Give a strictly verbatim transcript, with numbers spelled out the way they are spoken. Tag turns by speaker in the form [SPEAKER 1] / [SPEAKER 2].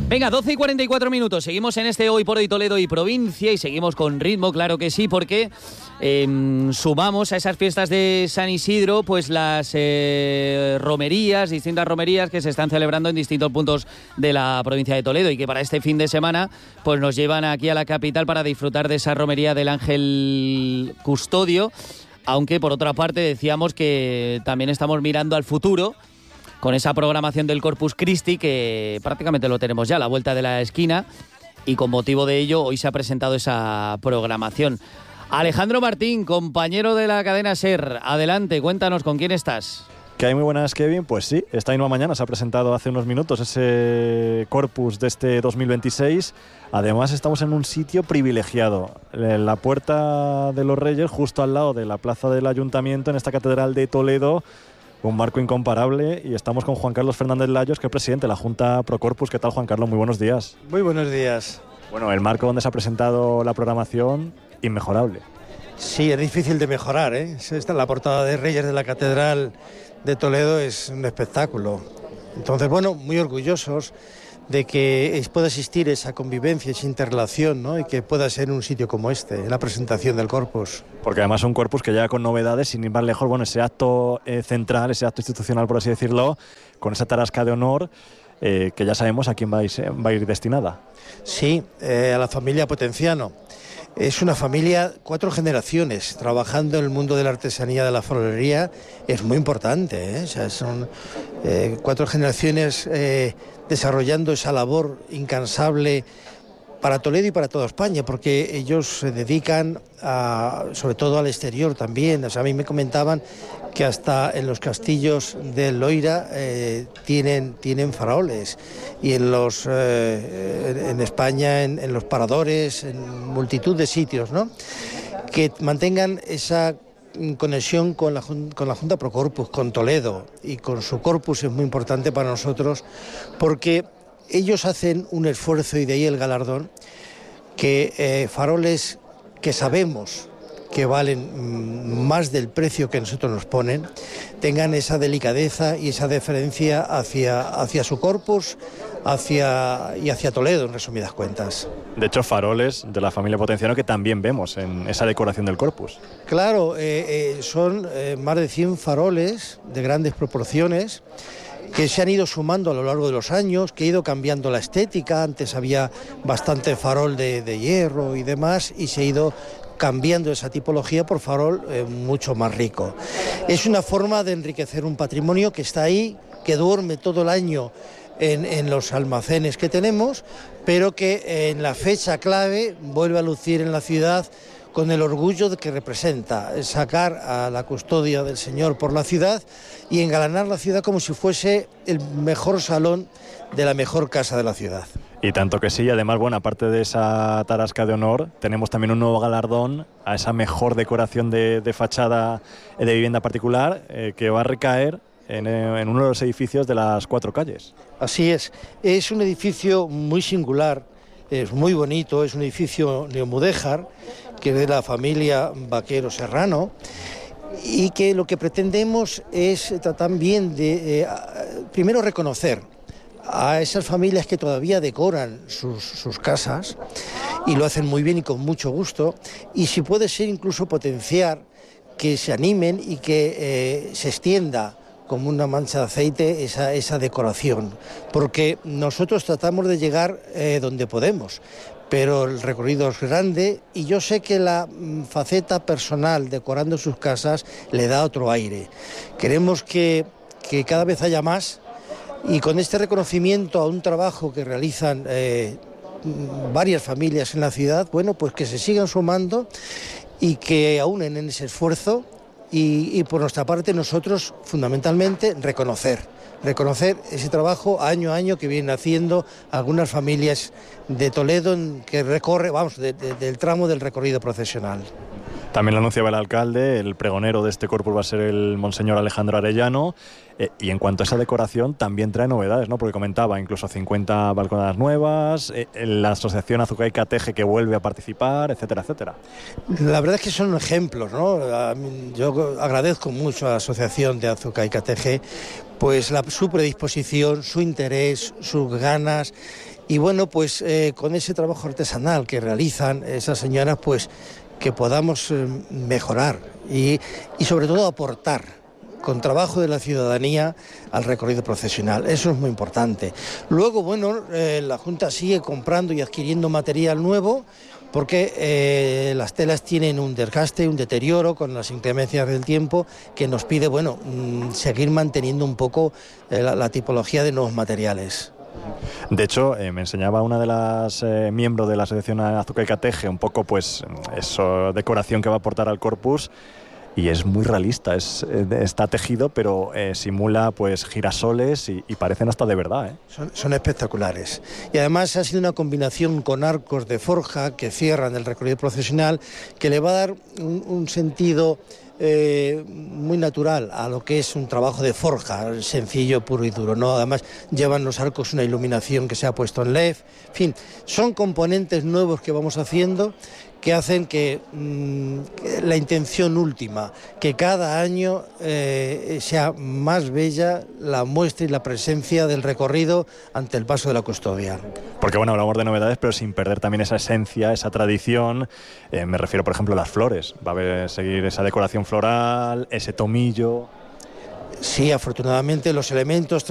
[SPEAKER 1] Venga, doce y cuarenta y cuatro minutos. Seguimos en este Hoy por Hoy Toledo y provincia y seguimos con ritmo, claro que sí, porque eh, sumamos a esas fiestas de San Isidro pues las eh, romerías, distintas romerías que se están celebrando en distintos puntos de la provincia de Toledo y que para este fin de semana pues nos llevan aquí a la capital para disfrutar de esa romería del Ángel Custodio, aunque por otra parte decíamos que también estamos mirando al futuro con esa programación del Corpus Christi que prácticamente lo tenemos ya a la vuelta de la esquina y con motivo de ello hoy se ha presentado esa programación. Alejandro Martín, compañero de la cadena SER, adelante, cuéntanos con quién estás.
[SPEAKER 2] ¿Qué hay? Muy buenas, Kevin. Pues sí, esta misma mañana se ha presentado hace unos minutos ese Corpus de este dos mil veintiséis. Además estamos en un sitio privilegiado, en la Puerta de los Reyes, justo al lado de la plaza del Ayuntamiento, en esta catedral de Toledo. Un marco incomparable y estamos con Juan Carlos Fernández Layos, que es presidente de la Junta Pro Corpus. ¿Qué tal, Juan Carlos? Muy buenos días.
[SPEAKER 3] Muy buenos días.
[SPEAKER 2] Bueno, el marco donde se ha presentado la programación, inmejorable.
[SPEAKER 3] Sí, es difícil de mejorar, ¿eh? Esta, la portada de Reyes de la Catedral de Toledo es un espectáculo. Entonces, bueno, muy orgullosos de que pueda existir esa convivencia, esa interrelación, ¿no? Y que pueda ser un sitio como este, la presentación del Corpus.
[SPEAKER 2] Porque además es un Corpus que llega con novedades, sin ir más lejos, bueno, ese acto eh, central, ese acto institucional, por así decirlo, con esa tarasca de honor, eh, que ya sabemos a quién va a ir, va a ir destinada.
[SPEAKER 3] Sí, eh, a la familia Potenciano. Es una familia, cuatro generaciones, trabajando en el mundo de la artesanía, de la florería, es muy importante, ¿eh? O sea, son eh, cuatro generaciones eh, desarrollando esa labor incansable para Toledo y para toda España, porque ellos se dedican a, sobre todo al exterior también. O sea, a mí me comentaban que hasta en los castillos de Loira eh, tienen, tienen faroles, y en los eh, en España, en, en los paradores, en multitud de sitios, ¿no? Que mantengan esa conexión con la, con la Junta Pro Corpus, con Toledo y con su Corpus es muy importante para nosotros, porque ellos hacen un esfuerzo, y de ahí el galardón, que eh, faroles que sabemos que valen más del precio que nosotros nos ponen, tengan esa delicadeza y esa deferencia hacia, hacia su Corpus hacia, y hacia Toledo, en resumidas cuentas.
[SPEAKER 2] De hecho, faroles de la familia Potenciano que también vemos en esa decoración del Corpus.
[SPEAKER 3] Claro, eh, eh, son eh, más de cien faroles de grandes proporciones que se han ido sumando a lo largo de los años, que ha ido cambiando la estética. Antes había bastante farol de, de hierro y demás, y se ha ido cambiando esa tipología por farol eh, mucho más rico. Es una forma de enriquecer un patrimonio que está ahí, que duerme todo el año en, en los almacenes que tenemos, pero que en la fecha clave vuelve a lucir en la ciudad con el orgullo de que representa, sacar a la custodia del Señor por la ciudad y engalanar la ciudad como si fuese el mejor salón de la mejor casa de la ciudad.
[SPEAKER 2] Y tanto que sí, además, bueno, aparte de esa tarasca de honor, tenemos también un nuevo galardón a esa mejor decoración de, de fachada de vivienda particular eh, que va a recaer en, en uno de los edificios de las cuatro calles.
[SPEAKER 3] Así es, es un edificio muy singular, es muy bonito, es un edificio neomudéjar, que es de la familia Vaquero Serrano, y que lo que pretendemos es también de, eh, primero, reconocer a esas familias que todavía decoran sus, sus casas, y lo hacen muy bien y con mucho gusto, y si puede ser incluso potenciar que se animen y que eh, se extienda como una mancha de aceite esa, esa decoración, porque nosotros tratamos de llegar eh, donde podemos, pero el recorrido es grande, y yo sé que la faceta personal decorando sus casas le da otro aire. Queremos que, que cada vez haya más, y con este reconocimiento a un trabajo que realizan eh, varias familias en la ciudad, bueno, pues que se sigan sumando y que aúnen en ese esfuerzo, y, y por nuestra parte nosotros fundamentalmente reconocer, reconocer ese trabajo año a año que vienen haciendo algunas familias de Toledo que recorre, vamos, de, de, del tramo del recorrido procesional.
[SPEAKER 2] También lo anunciaba el alcalde, el pregonero de este Corpus va a ser el monseñor Alejandro Arellano, eh, y en cuanto a esa decoración también trae novedades, ¿no? Porque comentaba incluso cincuenta balconadas nuevas, eh, la asociación Azucaica Teje que vuelve a participar, etcétera, etcétera.
[SPEAKER 3] La verdad es que son ejemplos, ¿no? Yo agradezco mucho a la asociación de Azucaica Teje, pues la, su predisposición, su interés, sus ganas, Y bueno, pues eh, con ese trabajo artesanal que realizan esas señoras, pues que podamos eh, mejorar y, y sobre todo aportar con trabajo de la ciudadanía al recorrido procesional. Eso es muy importante. Luego, bueno, eh, la Junta sigue comprando y adquiriendo material nuevo porque eh, las telas tienen un desgaste, un deterioro con las inclemencias del tiempo que nos pide, bueno, mmm, seguir manteniendo un poco eh, la, la tipología de nuevos materiales.
[SPEAKER 2] De hecho, eh, me enseñaba una de las eh, miembros de la Asociación Azuca Teje un poco, pues, eso, decoración que va a aportar al corpus, y es muy realista, es, eh, está tejido, pero eh, simula pues girasoles y, y parecen hasta de verdad, ¿eh?
[SPEAKER 3] Son, son espectaculares. Y además ha sido una combinación con arcos de forja que cierran el recorrido procesional, que le va a dar un, un sentido Eh, muy natural a lo que es un trabajo de forja, sencillo, puro y duro, ¿no? Además llevan los arcos una iluminación que se ha puesto en L E D, en fin, son componentes nuevos que vamos haciendo que hacen que, mmm, que la intención última, que cada año eh, sea más bella la muestra y la presencia del recorrido ante el paso de la custodia.
[SPEAKER 2] Porque bueno, hablamos de novedades, pero sin perder también esa esencia, esa tradición. Eh, me refiero, por ejemplo, a las flores. Va a haber, seguir esa decoración floral, ese tomillo.
[SPEAKER 3] Sí, afortunadamente los elementos